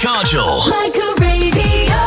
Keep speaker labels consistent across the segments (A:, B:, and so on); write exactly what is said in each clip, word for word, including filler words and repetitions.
A: Kajol.
B: Like a radio.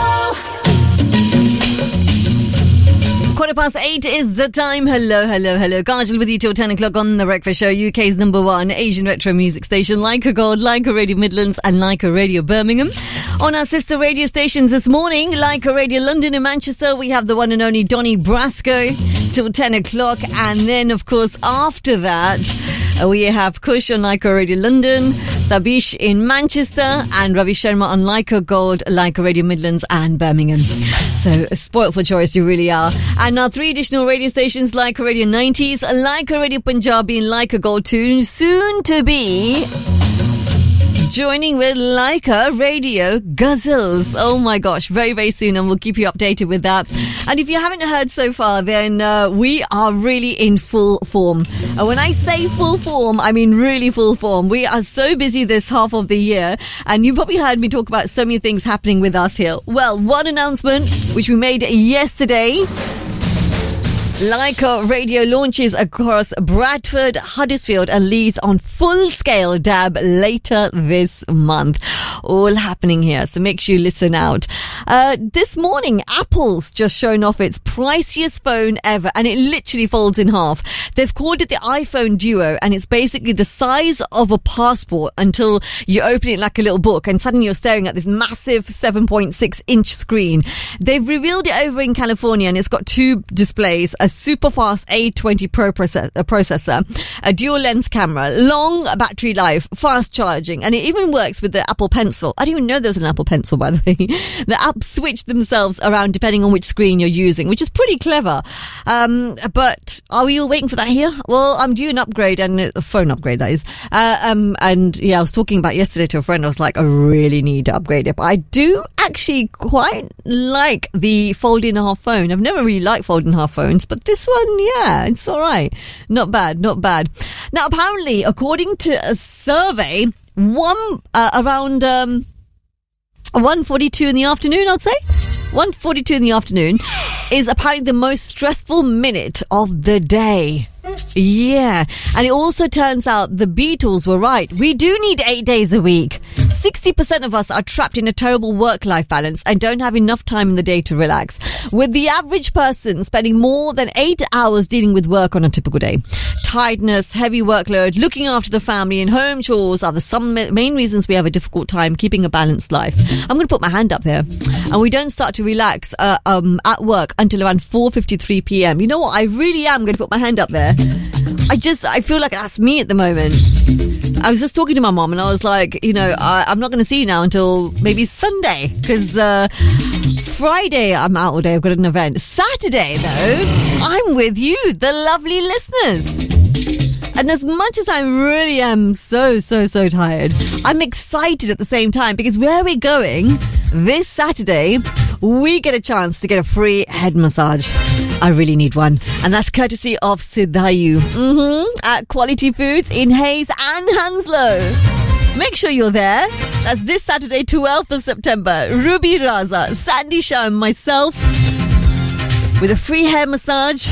C: Quarter past eight is the time. Hello, hello, hello. Kajal with you till ten o'clock on The Breakfast Show, U K's number one Asian retro music station, Leica Gold, Leica Radio Midlands and Leica Radio Birmingham. On our sister radio stations this morning, Leica Radio London and Manchester, we have the one and only Donny Brasco till ten o'clock. And then, of course, after that, we have Kush on Leica Radio London, Tabish in Manchester, and Ravi Sharma on Leica Gold, Leica Radio Midlands and Birmingham. So, spoilt for choice, you really are. And our three additional radio stations, Leica Radio nineties, Leica Radio Punjabi and Leica Gold two, soon to be joining with Leica Radio Ghazals. Oh my gosh, very, very soon, and we'll keep you updated with that. And if you haven't heard so far, then uh, we are really in full form. And when I say full form, I mean really full form. We are so busy this half of the year, and you probably heard me talk about so many things happening with us here. Well, one announcement, which we made yesterday. Leica Radio launches across Bradford, Huddersfield and Leeds on full-scale D A B later this month. All happening here, so make sure you listen out. Uh, this morning, Apple's just shown off its priciest phone ever, and it literally folds in half. They've called it the iPhone Duo, and it's basically the size of a passport until you open it like a little book, and suddenly you're staring at this massive seven point six inch screen. They've revealed it over in California, and it's got two displays, a super fast A twenty Pro process- uh, processor, a dual lens camera, long battery life, fast charging, and it even works with the Apple Pencil. I didn't even know there was an Apple Pencil, by the way. The apps switch themselves around depending on which screen you're using, which is pretty clever. Um, but are we all waiting for that here? Well, I'm due an upgrade, and a phone upgrade, that is. Uh, um, and yeah, I was talking about yesterday to a friend. I was like, I really need to upgrade it. But I do actually quite like the fold-in-half phone. I've never really liked fold-in-half phones, but this one, yeah, it's all right. Not bad, not bad. Now, apparently, according to a survey, one uh, around um, one forty-two in the afternoon, I'd say, one forty-two in the afternoon is apparently the most stressful minute of the day. Yeah, and it also turns out the Beatles were right. We do need eight days a week. sixty percent of us are trapped in a terrible work-life balance and don't have enough time in the day to relax, with the average person spending more than eight hours dealing with work on a typical day. Tiredness, heavy workload, looking after the family and home chores are the some main reasons we have a difficult time keeping a balanced life. I'm going to put my hand up there. And we don't start to relax uh, um, at work until around four fifty-three p.m. You know what? I really am going to put my hand up there. I just, I feel like that's me at the moment. I was just talking to my mom and I was like, you know, I, I'm not going to see you now until maybe Sunday, because uh, Friday I'm out all day, I've got an event. Saturday though, I'm with you, the lovely listeners. And as much as I really am so, so, so tired, I'm excited at the same time, because where we're going this Saturday, we get a chance to get a free head massage. I really need one. And that's courtesy of Siddhayu. Mm-hmm. At Quality Foods in Hayes and Hounslow. Make sure you're there. That's this Saturday, twelfth of September. Ruby Raza, Sandy Shah and myself with a free hair massage.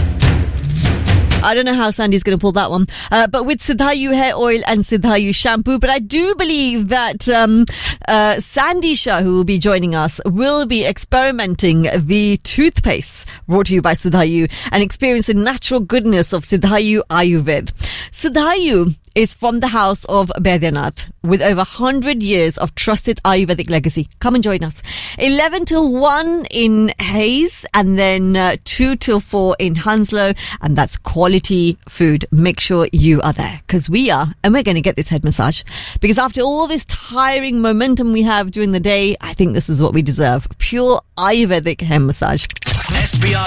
C: I don't know how Sandy's going to pull that one. Uh, but with Siddhayu hair oil and Siddhayu shampoo. But I do believe that um, uh, Sandy Shah, who will be joining us, will be experimenting the toothpaste brought to you by Siddhayu and experience the natural goodness of Siddhayu Ayurved. Siddhayu is from the house of Baidyanath with over one hundred years of trusted Ayurvedic legacy. Come and join us. eleven till one in Hayes, and then uh, two till four in Hounslow, and that's Quality Food. Make sure you are there, because we are, and we're going to get this head massage, because after all this tiring momentum we have during the day, I think this is what we deserve. Pure Ayurvedic head massage.
A: S B I